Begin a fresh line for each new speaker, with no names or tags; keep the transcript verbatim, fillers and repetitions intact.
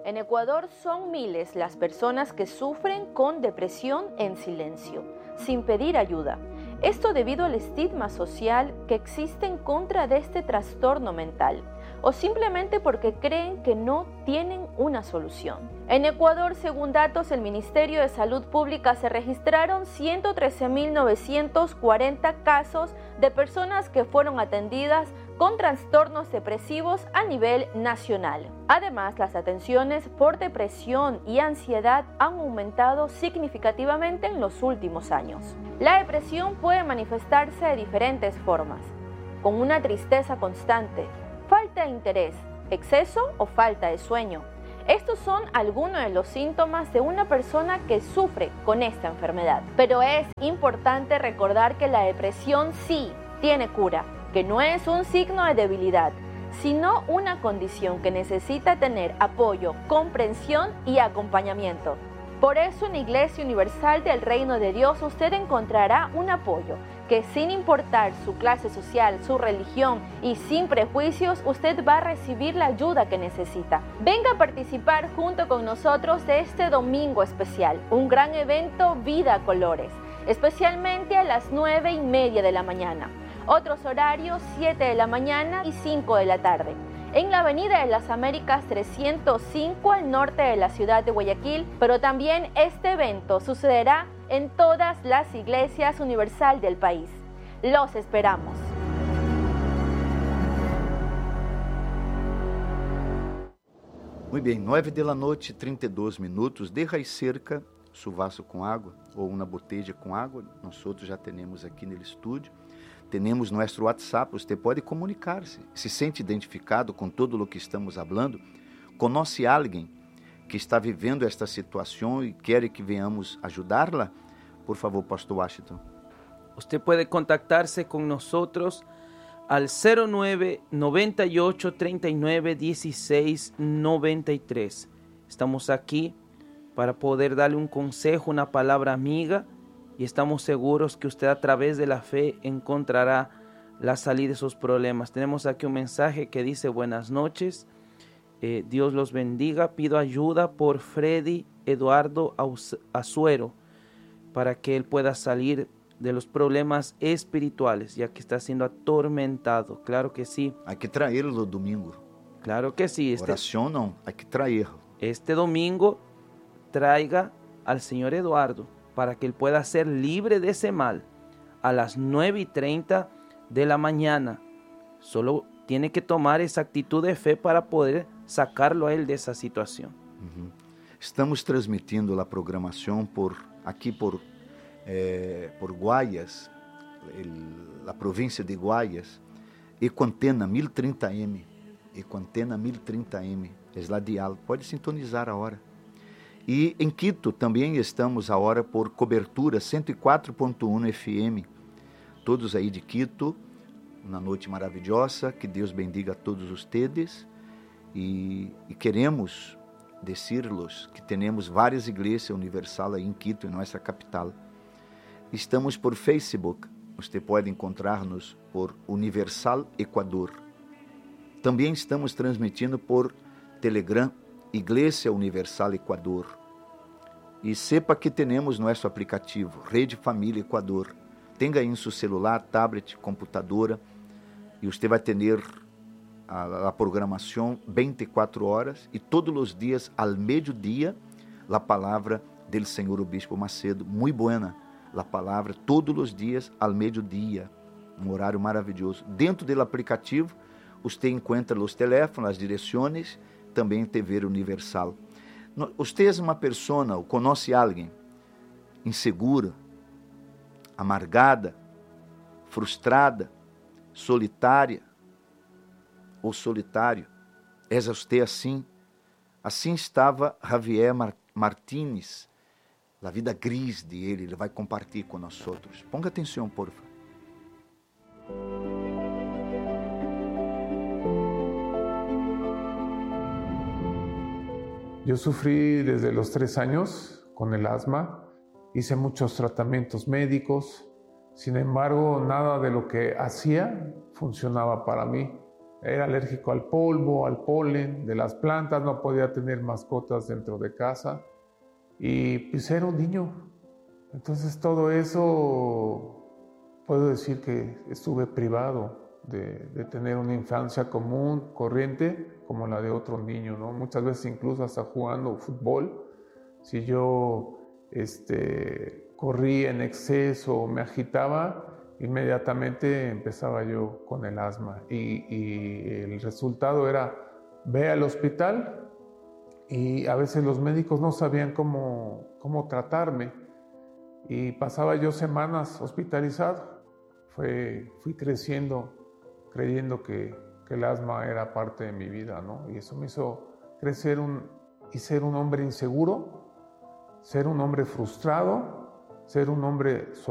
En Ecuador son miles las personas que sufren con depresión en silencio, sin pedir ayuda. Esto debido al estigma social que existe en contra de este trastorno mental, o simplemente porque creen que no tienen una solución. En Ecuador, según datos del Ministerio de Salud Pública, se registraron ciento trece mil novecientos cuarenta casos de personas que fueron atendidas con trastornos depresivos a nivel nacional. Además, las atenciones por depresión y ansiedad han aumentado significativamente en los últimos años. La depresión puede manifestarse de diferentes formas, con una tristeza constante, falta de interés, exceso o falta de sueño. Estos son algunos de los síntomas de una persona que sufre con esta enfermedad. Pero es importante recordar que la depresión sí tiene cura, que no es un signo de debilidad, sino una condición que necesita tener apoyo, comprensión y acompañamiento. Por eso en Iglesia Universal del Reino de Dios usted encontrará un apoyo que, sin importar su clase social, su religión y sin prejuicios, usted va a recibir la ayuda que necesita. Venga a participar junto con nosotros de este domingo especial, un gran evento Vida a Colores, especialmente a las nueve y media de la mañana. Otros horarios siete de la mañana y cinco de la tarde. En la Avenida de las Américas trescientos cinco al norte de la ciudad de Guayaquil, pero también este evento sucederá en todas las iglesias universal del país. Los esperamos.
Muito bem, nove da noite, trinta e dois minutos. Deja aí cerca su vaso com água ou uma botella com água. Nós outros já temos aqui no estúdio. Temos nosso WhatsApp, você pode comunicar-se. Se sente identificado com tudo o que estamos falando, conhece alguém que está vivendo esta situação e quer que venhamos ajudá-la, por favor, Pastor Washington.
Usted puede contactarse con nosotros al cero nueve, noventa y ocho, treinta y nueve, dieciséis, noventa y tres. Estamos aquí para poder darle un consejo, una palabra amiga, y estamos seguros que usted a través de la fe encontrará la salida de sus problemas. Tenemos aquí un mensaje que dice: buenas noches, eh, Dios los bendiga, pido ayuda por Freddy Eduardo Azuero para que él pueda salir de los problemas espirituales, ya que está siendo atormentado. Claro que sí.
Hay que traerlo domingo.
Claro que sí. Este,
Oración no, hay que traerlo.
Este domingo traiga al señor Eduardo para que él pueda ser libre de ese mal a las nueve y treinta de la mañana. Solo tiene que tomar esa actitud de fe para poder sacarlo a él de esa situación.
Uhum. Estamos transmitindo a programação por aqui por eh, por Guayas, el, a província de Guayas, Ecoantena mil e trinta M, Ecoantena mil e trinta M, é lá dial. Pode sintonizar a hora. E em Quito também estamos a hora por cobertura cento e quatro ponto um F M. Todos aí de Quito, uma noite maravilhosa, que Deus bendiga a todos ustedes. E, e queremos dizer-los que temos várias igrejas universal aí em Quito, em nossa capital. Estamos por Facebook, você pode encontrar-nos por Universal Equador. Também estamos transmitindo por Telegram, Igreja Universal Equador. E sepa que temos nosso aplicativo, Rede Família Equador. Tenha aí em seu celular, tablet, computadora, e você vai ter a, a programação vinte e quatro horas e todos os dias, ao meio-dia, a palavra do Senhor Obispo Macedo, muito buena, a palavra todos os dias, ao meio-dia, um horário maravilhoso. Dentro do aplicativo, você encontra os teléfonos, as direções, também T V Universal. Você é uma pessoa, ou conhece alguém insegura, amargada, frustrada, solitária ou solitário? É você assim? Assim estava Javier Martínez, a vida gris de ele, ele vai compartilhar com nós outros. Ponga atenção, por favor.
Yo sufrí desde los tres años con el asma, hice muchos tratamientos médicos, sin embargo, nada de lo que hacía funcionaba para mí. Era alérgico al polvo, al polen de las plantas, no podía tener mascotas dentro de casa y pues era un niño. Entonces todo eso, puedo decir que estuve privado de, de tener una infancia común, corriente, como la de otro niño, ¿no? Muchas veces incluso hasta jugando fútbol, si yo este, corría en exceso o me agitaba, inmediatamente empezaba yo con el asma y, y el resultado era, ve al hospital y a veces los médicos no sabían cómo, cómo tratarme y pasaba yo semanas hospitalizado. Fue, fui creciendo creyendo que, que el asma era parte de mi vida, ¿no? Y eso me hizo crecer un, y ser un hombre inseguro, ser un hombre frustrado, ser un hombre